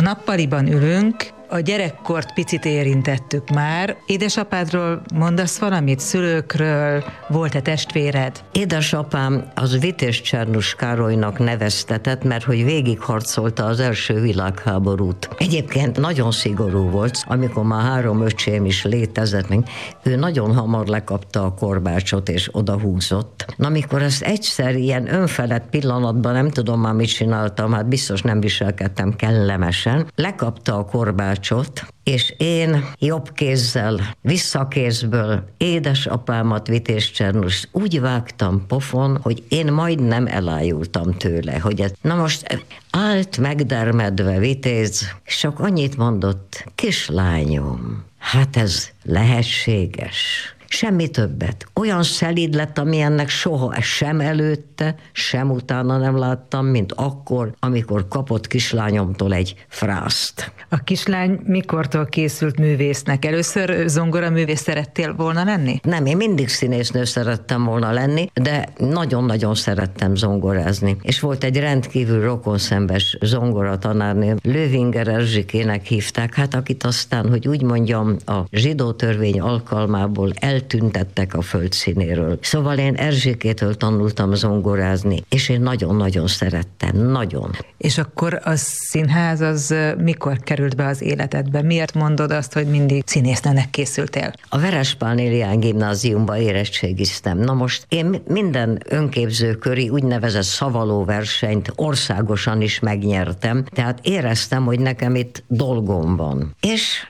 nappaliban ülünk, a gyerekkort picit érintettük már. Édesapádról mondasz valamit? Szülőkről? Volt-e testvéred? Édesapám az Vitéz Csernus Károlynak neveztetett, mert hogy végigharcolta az első világháborút. Egyébként nagyon szigorú volt, amikor már 3 öcsém is létezett, ő nagyon hamar lekapta a korbácsot és odahúzott. Na, amikor ezt egyszer ilyen önfelett pillanatban, nem tudom már mit csináltam, hát biztos nem viselkedtem kellemesen, lekapta a korbácsot, és én jobb kézzel, visszakézből édesapámat, Vitéz Csernus úgy vágtam pofon, hogy én majdnem elájultam tőle, hogy na most állt megdermedve Vitéz, és csak annyit mondott: kislányom, hát ez lehetséges. Semmi többet. Olyan szelíd lett, amilyennek soha sem előtte, sem utána nem láttam, mint akkor, amikor kapott kislányomtól egy frászt. A kislány mikortól készült művésznek? Először zongoraművész szerettél volna lenni? Nem, én mindig színésznő szerettem volna lenni, de nagyon-nagyon szerettem zongorázni. És volt egy rendkívül rokonszenves zongoratanárnő, Löwinger Erzsikének hívták, hát akit aztán, hogy úgy mondjam, a zsidó törvény alkalmából eltüntettek a földszínéről. Szóval én Erzsikétől tanultam zongorázni, és én nagyon-nagyon szerettem, nagyon. És akkor a színház az mikor került be az életedbe? Miért mondod azt, hogy mindig színésznőnek készültél? A Verespán Élián gimnáziumban érettségiztem. Na most én minden önképzőköri úgynevezett szavalóversenyt országosan is megnyertem, tehát éreztem, hogy nekem itt dolgom van. És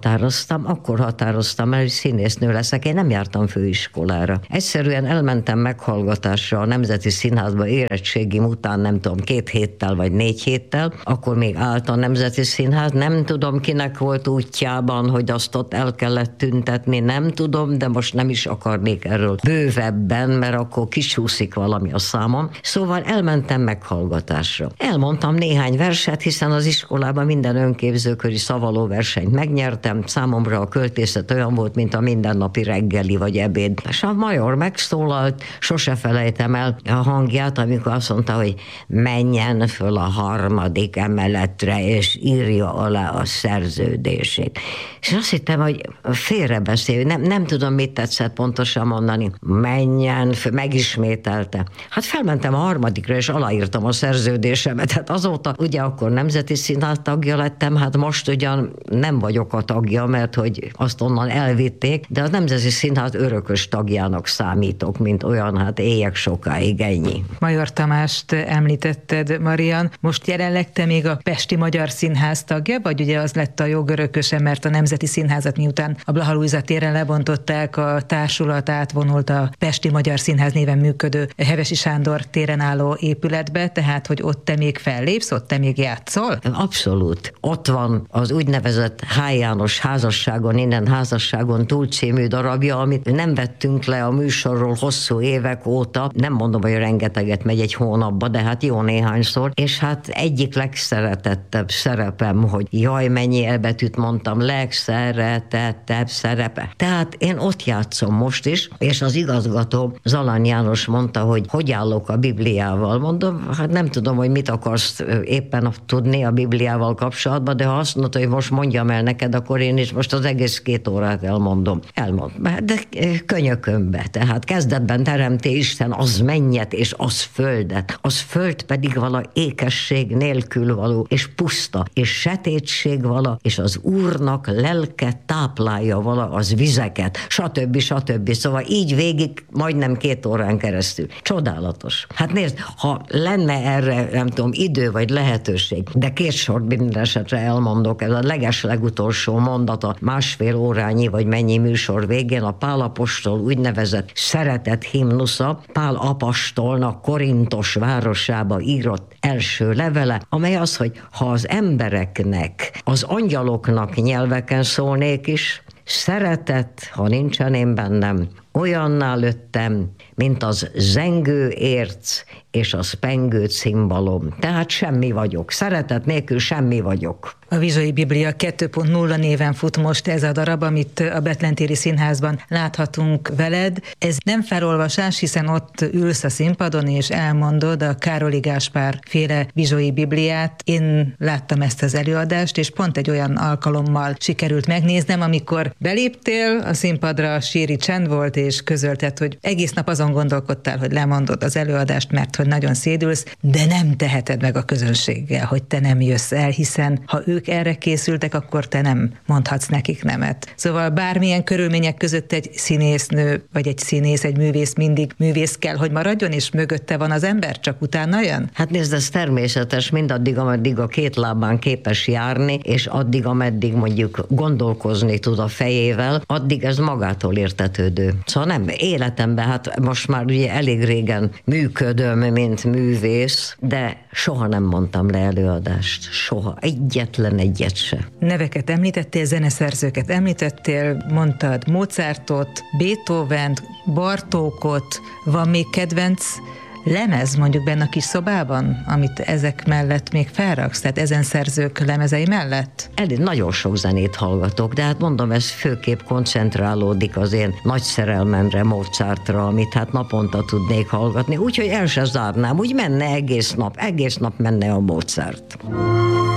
akkor határoztam el, hogy színésznő leszek. Én nem jártam főiskolára. Egyszerűen elmentem meghallgatásra a Nemzeti Színházba érettségim után, nem tudom, 2 héttel vagy 4 héttel, akkor még állt a Nemzeti Színház, nem tudom kinek volt útjában, hogy azt ott el kellett tüntetni, nem tudom, de most nem is akarnék erről bővebben, mert akkor kisúszik valami a számom. Szóval elmentem meghallgatásra. Elmondtam néhány verset, hiszen az iskolában minden önképzőköri szavalóversenyt megnyertem, számomra a költészet olyan volt, mint a mindennapi reggeli vagy ebéd. És a major megszólalt, sose felejtem el a hangját, amikor azt mondta, hogy menjen föl a 3. emeletre, és írja alá a szerződését. És azt hittem, hogy félrebeszél, nem tudom, mit tetszett pontosan mondani. Menjen, megismételte. Hát felmentem a 3. és aláírtam a szerződésemet. Hát azóta, ugye akkor Nemzeti Színház tagja lettem, hát most ugyan nem vagyok a tagja, mert hogy azt onnan elvitték, de a Nemzeti Színház örökös tagjának számítok, mint olyan, hát éljek sokáig, ennyi. Major Tamást említetted, Marian. Most jelenleg te még a Pesti Magyar Színház tagja, vagy ugye az lett a jogörököse, mert a Nemzeti Színházat miután a Blaha Lujza téren lebontották, a társulat átvonult a Pesti Magyar Színház néven működő Hevesi Sándor téren álló épületbe, tehát hogy ott te még fellépsz, ott te még játszol? Abszolút. Ott van az úgynevezett H. János házasságon, innen házasságon túl című darabja, amit nem vettünk le a műsorról hosszú évek óta. Nem mondom, hogy rengeteget megy egy hónapba, de hát jó néhányszor. És hát egyik legszeretettebb szerepem, hogy jaj, mennyi elbetűt mondtam, legszeretettebb szerepe. Tehát én ott játszom most is, és az igazgató Zalán János mondta, hogy állok a Bibliával. Mondom, hát nem tudom, hogy mit akarsz éppen tudni a Bibliával kapcsolatban, de ha azt mondta, hogy most mondjam el neked, akkor én is most az egész 2 órát elmondom. De könyökömbe. Tehát kezdetben teremté Isten az mennyet és az földet. Az föld pedig vala ékesség nélkül való, és puszta, és setétség vala, és az Úrnak lelke táplálja vala az vizeket, stb. Szóval így végig majdnem 2 órán keresztül. Csodálatos. Hát nézd, ha lenne erre, nem tudom, idő vagy lehetőség, de 2 sort minden esetre elmondok, ez a legutolsó mondata, 1,5 órányi vagy mennyi műsor végén a Pál apostol úgynevezett szeretet himnusza, Pál apostolnak Korintos városába írott első levele, amely az, hogy ha az embereknek, az angyaloknak nyelveken szólnék is, szeretet, ha nincsen én bennem, olyanná lőttem, mint az zengő érc és a spengő cimbalom. Tehát semmi vagyok. Szeretet nélkül semmi vagyok. A Vizsai Biblia 2.0 néven fut most ez a darab, amit a Betlen-téri Színházban láthatunk veled. Ez nem felolvasás, hiszen ott ülsz a színpadon és elmondod a Károli Gáspár féle Vizsai Bibliát. Én láttam ezt az előadást, és pont egy olyan alkalommal sikerült megnéznem, amikor beléptél a színpadra, síri csend volt, és közölted, hogy egész nap azon gondolkodtál, hogy lemondod az előadást, mert hogy nagyon szédülsz, de nem teheted meg a közönséggel, hogy te nem jössz el, hiszen ha ők erre készültek, akkor te nem mondhatsz nekik nemet. Szóval bármilyen körülmények között egy színésznő, vagy egy színész, egy művész mindig művész kell, hogy maradjon, és mögötte van az ember, csak utána jön? Hát nézd, ez természetes, mindaddig, ameddig a két lábán képes járni, és addig, ameddig mondjuk gondolkozni tud a fejével, addig ez magától értetődő. Szóval nem, életemben, hát most már ugye elég régen működöm, mint művész, de soha nem mondtam le előadást. Soha. Egyetlen egyet se. Neveket említettél, zeneszerzőket említettél, mondtad Mozartot, Beethovent, Bartókot, van még kedvenc lemez mondjuk benne a kis szobában, amit ezek mellett még felraksz, tehát ezen szerzők lemezei mellett? Nagyon sok zenét hallgatok, de hát mondom, ez főképp koncentrálódik az én nagy szerelmemre, Mozartra, amit hát naponta tudnék hallgatni, úgyhogy el se zárnám, úgy menne egész nap menne a Mozart.